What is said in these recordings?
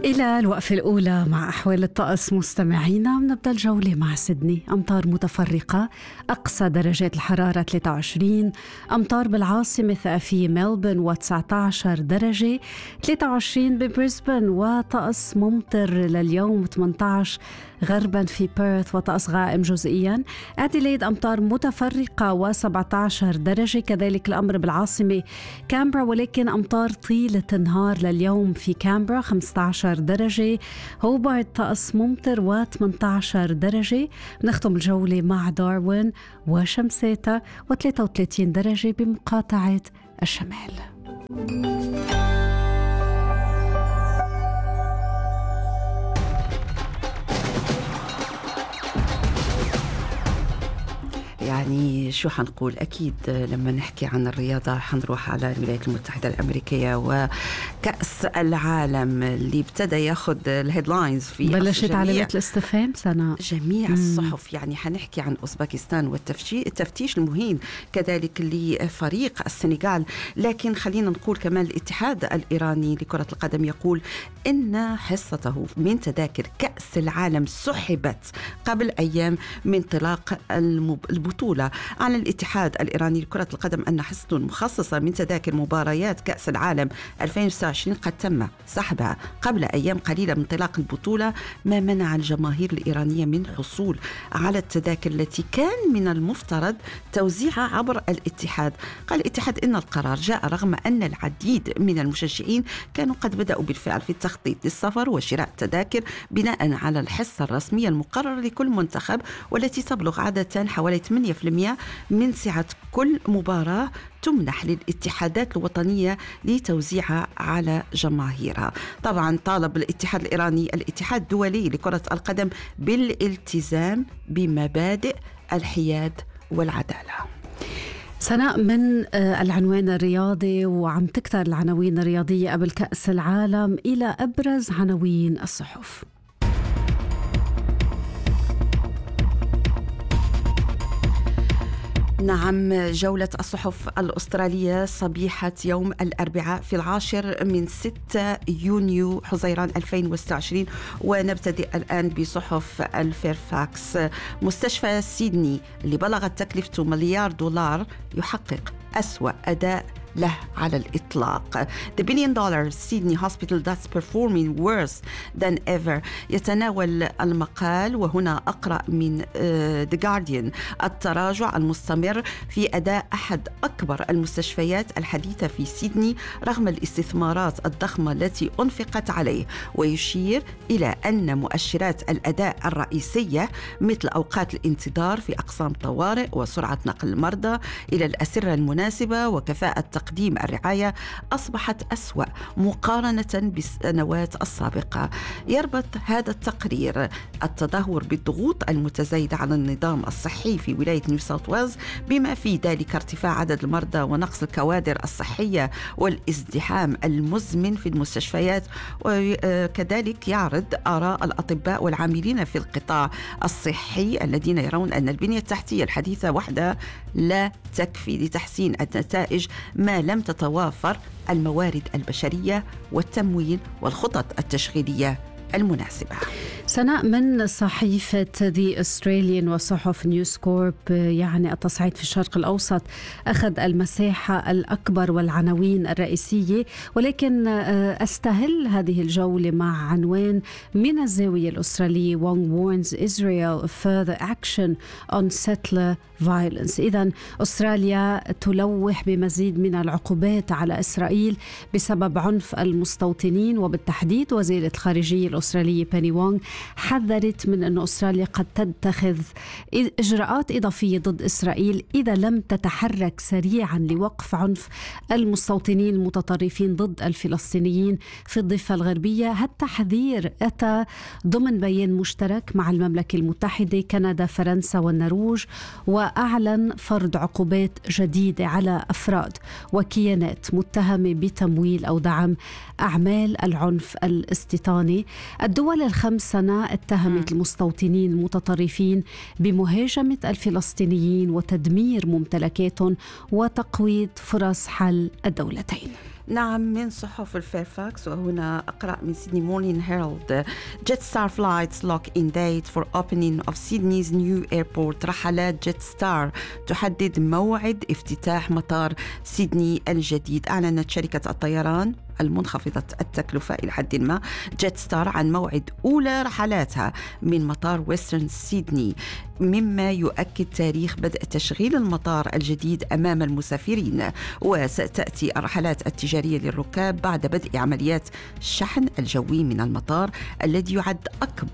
إلى الوقفة الأولى مع أحوال الطقس مستمعينا. بنبدأ الجولة مع سيدني. أمطار متفرقة، أقصى درجات الحرارة 23. أمطار بالعاصمة الثقافية ملبورن و19 درجة. 23 ببريسبن وطقس ممطر لليوم. 18 غربا في بيرث وطقس غائم جزئيا. أديليد أمطار متفرقة و17 درجة، كذلك الأمر بالعاصمة كامبرا، ولكن أمطار طيلة النهار لليوم في كامبرا 15 درجة. هوبارت طقس ممطر و18 درجة. نختم الجولة مع داروين وشمساتها و33 درجة بمقاطعة الشمال. يعني شو حنقول؟ أكيد لما نحكي عن الرياضة حنروح على الولايات المتحدة الأمريكية وكأس العالم اللي ابتدى ياخد الهيدلاينز في بلشت علامات الاستفهام سنة جميع الصحف. يعني حنحكي عن أوزباكستان والتفتيش المهين كذلك لفريق السنغال. لكن خلينا نقول كمان الاتحاد الإيراني لكرة القدم يقول إن حصته من تذاكر كأس العالم سحبت قبل أيام من انطلاق البطولة. عن الاتحاد الإيراني لكرة القدم أن حصة مخصصة من تذاكر مباريات كأس العالم 2029 قد تم سحبها قبل أيام قليلة من انطلاق البطولة، ما منع الجماهير الإيرانية من الحصول على التذاكر التي كان من المفترض توزيعها عبر الاتحاد. قال الاتحاد إن القرار جاء رغم أن العديد من المشجعين كانوا قد بدأوا بالفعل في التخطيط للسفر وشراء التذاكر بناء على الحصة الرسمية المقررة لكل منتخب، والتي تبلغ عادة حوالي 8% من سعة كل مباراة تمنح للاتحادات الوطنية لتوزيعها على جماهيرها. طبعا طالب الاتحاد الإيراني الاتحاد الدولي لكرة القدم بالالتزام بمبادئ الحياد والعدالة. سناء، من العنوان الرياضي وعم تكتر العناوين الرياضية قبل كأس العالم إلى أبرز عناوين الصحف. نعم، جولة الصحف الأسترالية صبيحة يوم الأربعاء في 10 من 6 يونيو حزيران 2026، ونبتدئ الآن بصحف الفيرفاكس. مستشفى سيدني اللي بلغت تكلفته $1 مليار يحقق أسوأ أداء له على الإطلاق. The $1 billion Sydney hospital that's performing worse than ever. يتناول المقال وهنا أقرأ من The Guardian التراجع المستمر في أداء أحد أكبر المستشفيات الحديثة في سيدني رغم الاستثمارات الضخمة التي أنفقت عليه، ويشير إلى أن مؤشرات الأداء الرئيسية مثل أوقات الانتظار في أقسام طوارئ وسرعة نقل المرضى إلى الأسرة المناسبة وكفاءة تقديم الرعاية أصبحت أسوأ مقارنة بالسنوات السابقة. يربط هذا التقرير التدهور بالضغوط المتزايدة على النظام الصحي في ولاية نيو ساوث ويلز، بما في ذلك ارتفاع عدد المرضى ونقص الكوادر الصحية والازدحام المزمن في المستشفيات. وكذلك يعرض آراء الأطباء والعاملين في القطاع الصحي الذين يرون أن البنية التحتية الحديثة وحدها لا تكفي لتحسين النتائج ما لم تتوافر الموارد البشرية والتمويل والخطط التشغيلية المناسبة. سناء، من صحيفة The Australian وصحف نيوز كورب، يعني التصعيد في الشرق الأوسط أخذ المساحة الأكبر والعناوين الرئيسية، ولكن أستهل هذه الجولة مع عنوان من الزاوية الأسترالية: Wong warns Israel of further action on settler violence. إذن أستراليا تلوح بمزيد من العقوبات على إسرائيل بسبب عنف المستوطنين، وبالتحديد وزيرة الخارجية الأسترالية بيني وونغ حذرت من أن أستراليا قد تتخذ إجراءات إضافية ضد إسرائيل إذا لم تتحرك سريعا لوقف عنف المستوطنين المتطرفين ضد الفلسطينيين في الضفة الغربية. التحذير أتى ضمن بيان مشترك مع المملكة المتحدة، كندا، فرنسا والنرويج، وأعلن فرض عقوبات جديدة على أفراد وكيانات متهمة بتمويل أو دعم أعمال العنف الاستيطاني. الدول الخمس اتهمت المستوطنين المتطرفين بمهاجمة الفلسطينيين وتدمير ممتلكاتهم وتقويض فرص حل الدولتين. نعم، من صحف الفيرفاكس، وهنا أقرأ من سيدني مورنينغ هيرالد: Jetstar flights lock in date for opening of Sydney's new airport. رحلات جيتستار تحدد موعد افتتاح مطار سيدني الجديد. أعلنت شركة الطيران المنخفضة التكلفة إلى حد ما جيتستار عن موعد أولى رحلاتها من مطار ويسترن سيدني، مما يؤكد تاريخ بدء تشغيل المطار الجديد أمام المسافرين. وستأتي الرحلات التجارية للركاب بعد بدء عمليات الشحن الجوي من المطار، الذي يعد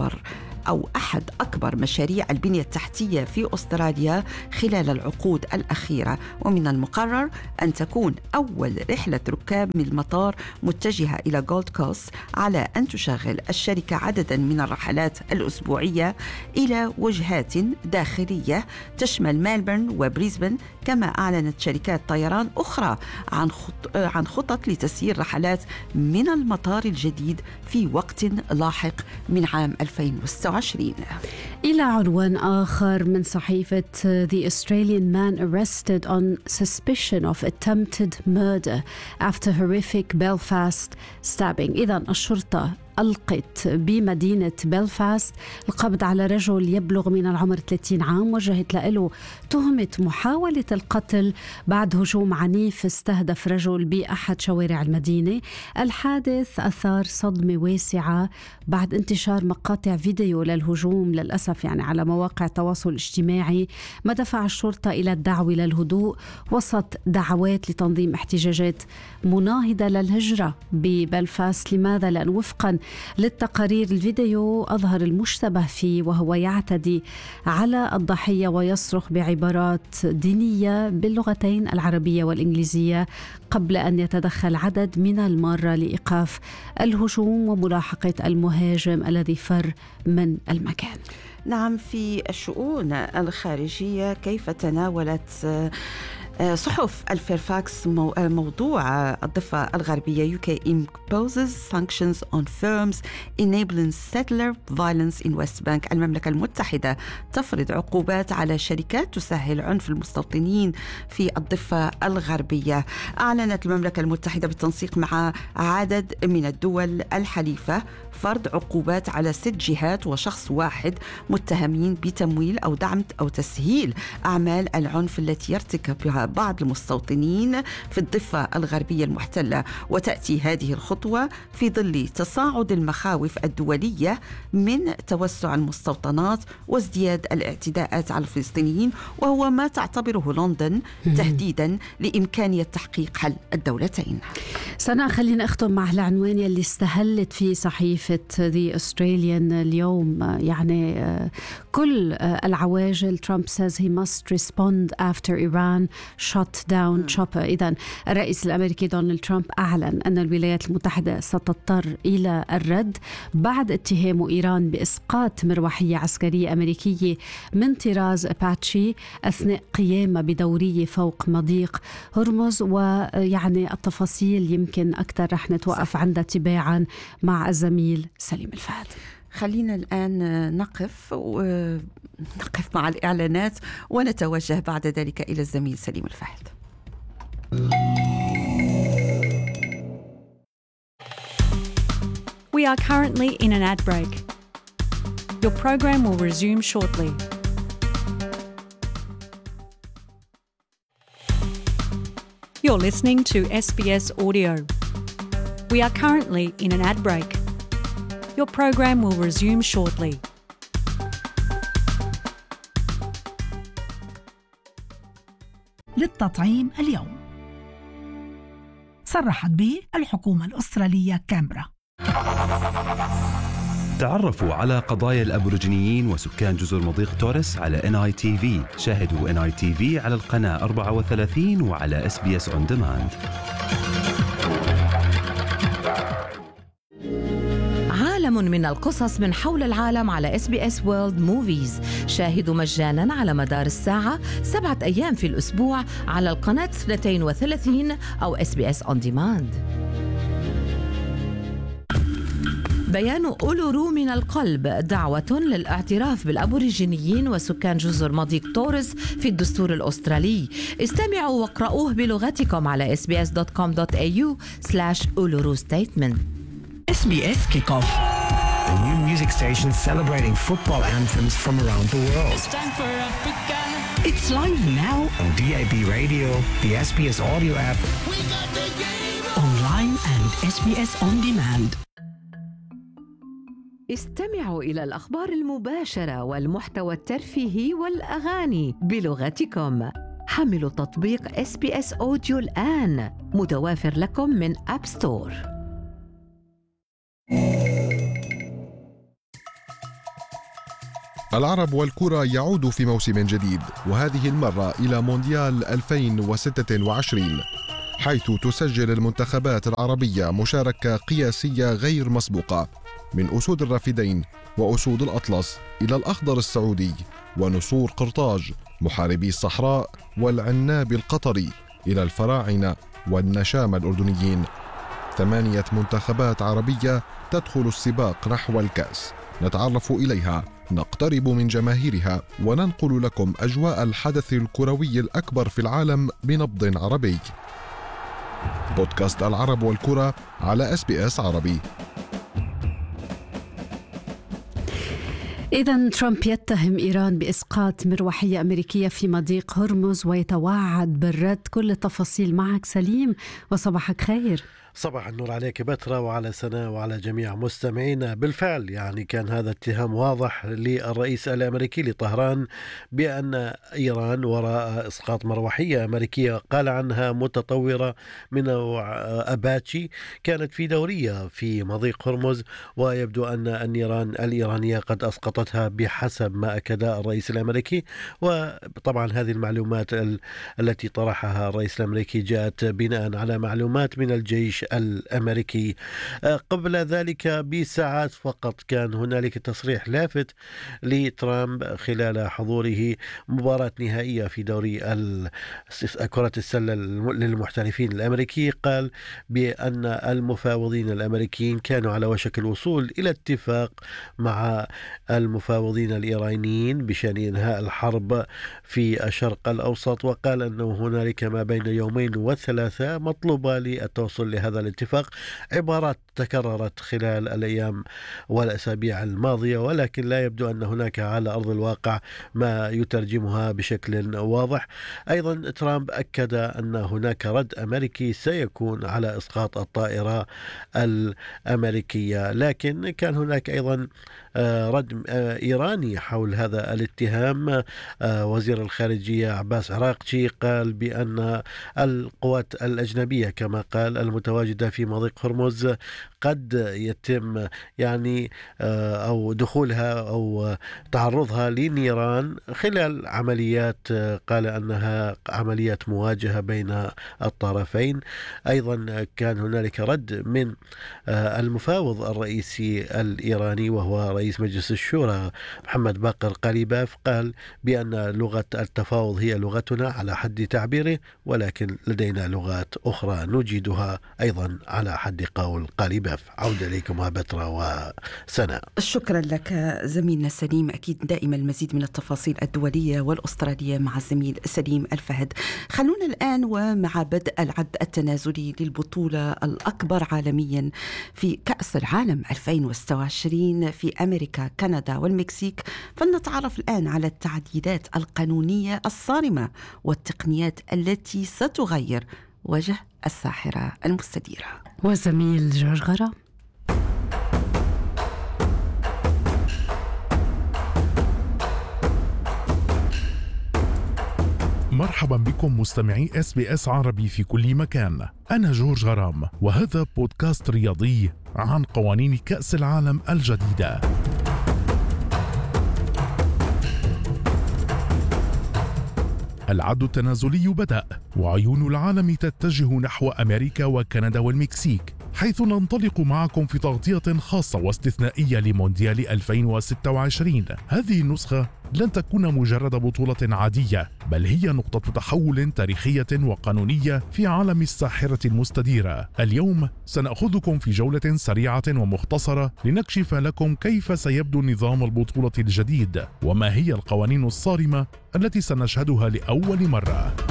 أحد أكبر مشاريع البنية التحتية في أستراليا خلال العقود الأخيرة. ومن المقرر أن تكون أول رحلة ركاب من المطار متجهة إلى جولد كوست، على أن تشغل الشركة عددا من الرحلات الأسبوعية إلى وجهات داخلية تشمل ملبورن وبريسبن. كما أعلنت شركات طيران أخرى عن خطط لتسيير رحلات من المطار الجديد في وقت لاحق من عام 2026. إلى عنوان آخر من صحيفة: The Australian man arrested on suspicion of attempted murder after horrific Belfast stabbing. إذن الشرطة ألقت بمدينة بلفاست القبض على رجل يبلغ من العمر 30 عام، وجهت له تهمة محاولة القتل بعد هجوم عنيف استهدف رجل بأحد شوارع المدينة. الحادث أثار صدمة واسعة بعد انتشار مقاطع فيديو للهجوم للأسف على مواقع التواصل الاجتماعي، ما دفع الشرطة إلى الدعوة للهدوء وسط دعوات لتنظيم احتجاجات مناهضة للهجرة ببلفاست. لماذا؟ لأن وفقا للتقارير الفيديو أظهر المشتبه فيه وهو يعتدي على الضحية ويصرخ بعبارات دينية باللغتين العربية والإنجليزية قبل أن يتدخل عدد من المارة لإيقاف الهجوم وملاحقة المهاجم الذي فر من المكان. نعم، في الشؤون الخارجية كيف تناولت صحف الفيرفاكس موضوع الضفة الغربية: UK imposes sanctions on firms enabling settler violence in West Bank. المملكة المتحدة تفرض عقوبات على شركات تسهل عنف المستوطنين في الضفة الغربية. أعلنت المملكة المتحدة بالتنسيق مع عدد من الدول الحليفة فرض عقوبات على 6 جهات وشخص واحد متهمين بتمويل أو دعم أو تسهيل أعمال العنف التي يرتكبها بعض المستوطنين في الضفة الغربية المحتلة. وتأتي هذه الخطوة في ظل تصاعد المخاوف الدولية من توسع المستوطنات وازدياد الاعتداءات على الفلسطينيين، وهو ما تعتبره لندن تهديدا لإمكانية تحقيق حل الدولتين. سنة، خلينا أختم مع العنوان اللي استهلت في صحيفة The Australian اليوم. كل العواجل. Trump says he must respond after Iran shut down chopper. إذن الرئيس الأمريكي دونالد ترامب أعلن أن الولايات المتحدة ستضطر إلى الرد بعد اتهام إيران بإسقاط مروحية عسكرية أمريكية من طراز أباتشي أثناء قيامها بدورية فوق مضيق هرمز. التفاصيل يمكن أكثر رح نتوقف عندها تباعا مع الزميل سليم الفهد. خلينا الآن نقف مع الإعلانات ونتوجه بعد ذلك إلى الزميل سليم الفهد. We are currently in an ad break. Your program will resume shortly. You're listening to SBS Audio. We are currently in an ad break. Your program will resume shortly. للتطعيم اليوم. صرحت به الحكومة الأسترالية كامبرا. تعرفوا على قضايا الأبوريجينيين وسكان جزر مضيق توريس على NITV. شاهدوا NITV على القناة 34 وعلى SBS On Demand. عالم من القصص من حول العالم على SBS World Movies. شاهدوا مجاناً على مدار الساعة 7 أيام في الأسبوع على القناة 32 أو SBS On Demand. بيان أولورو من القلب دعوة للاعتراف بالأبوريجينيين وسكان جزر مضيق توريس في الدستور الأسترالي. استمعوا واقرأوه بلغتكم على sbs.com.au/Uluru Statement. SBS Kickoff. A new music station celebrating football anthems from around the world. It's live now On DAB radio, the SBS audio app, online and SBS On Demand. استمعوا إلى الأخبار المباشرة والمحتوى الترفيهي والأغاني بلغتكم. حملوا تطبيق SBS أوديو الآن، متوافر لكم من أب ستور. العرب والكرة يعود في موسم جديد، وهذه المرة إلى مونديال 2026، حيث تسجل المنتخبات العربية مشاركة قياسية غير مسبوقة، من أسود الرافدين وأسود الأطلس إلى الأخضر السعودي ونسور قرطاج محاربي الصحراء والعناب القطري إلى الفراعنة والنشامة الأردنيين. 8 منتخبات عربية تدخل السباق نحو الكأس، نتعرف إليها، نقترب من جماهيرها، وننقل لكم أجواء الحدث الكروي الأكبر في العالم بنبض عربي. بودكاست العرب والكرة على SBS عربي. إذن ترامب يتهم إيران بإسقاط مروحية أمريكية في مضيق هرمز ويتوعد بالرد. كل التفاصيل معك سليم، وصباحك خير. صباح النور عليك بترا وعلى سناء وعلى جميع مستمعينا. بالفعل يعني كان هذا اتهام واضح للرئيس الأمريكي لطهران بأن إيران وراء إسقاط مروحية أمريكية قال عنها متطورة من نوع أباتشي كانت في دورية في مضيق هرمز، ويبدو أن النيران الإيرانية قد أسقطتها بحسب ما أكد الرئيس الأمريكي. وطبعا هذه المعلومات التي طرحها الرئيس الأمريكي جاءت بناء على معلومات من الجيش الأمريكي. قبل ذلك بساعات فقط كان هنالك تصريح لافت لترامب خلال حضوره مباراة نهائية في دوري كرة السلة للمحترفين الأمريكي. قال بأن المفاوضين الأمريكيين كانوا على وشك الوصول إلى اتفاق مع المفاوضين الإيرانيين بشأن إنهاء الحرب في الشرق الأوسط، وقال أنه هنالك ما بين 2 و3 مطلوبة للتوصل لهذا الاتفاق. عبارات تكررت خلال الأيام والأسابيع الماضية، ولكن لا يبدو أن هناك على أرض الواقع ما يترجمها بشكل واضح. أيضا ترامب أكد أن هناك رد أمريكي سيكون على إسقاط الطائرة الأمريكية، لكن كان هناك أيضا رد إيراني حول هذا الاتهام. وزير الخارجية عباس عراقجي قال بأن القوات الأجنبية كما قال المتواجدة في مضيق هرمز قد يتم يعني أو دخولها أو تعرضها للنيران خلال عمليات قال أنها عمليات مواجهة بين الطرفين. أيضا كان هنالك رد من المفاوض الرئيسي الإيراني وهو رئيس مجلس الشورى محمد باقر قاليباف، قال بأن لغة التفاوض هي لغتنا على حد تعبيره، ولكن لدينا لغات أخرى نجيدها أيضا على حد قول قاليباف. عودة إليكم بترا وسناء. شكرا لك زميلنا سليم. أكيد دائما المزيد من التفاصيل الدولية والأسترالية مع الزميل سليم الفهد. خلونا الآن ومع بدء العد التنازلي للبطولة الأكبر عالميا في كأس العالم 2026 في أمريكا كندا والمكسيك، فلنتعرف الآن على التعديلات القانونية الصارمة والتقنيات التي ستغير وجه الساحرة المستديرة. وزميل جورج غرام. مرحبا بكم مستمعي SBS عربي في كل مكان. أنا جورج غرام، وهذا بودكاست رياضي عن قوانين كأس العالم الجديدة. العد التنازلي بدأ، وعيون العالم تتجه نحو أمريكا وكندا والمكسيك، حيث ننطلق معكم في تغطية خاصة واستثنائية لمونديال 2026. هذه النسخة لن تكون مجرد بطولة عادية، بل هي نقطة تحول تاريخية وقانونية في عالم الساحرة المستديرة. اليوم سنأخذكم في جولة سريعة ومختصرة لنكشف لكم كيف سيبدو نظام البطولة الجديد، وما هي القوانين الصارمة التي سنشهدها لأول مرة.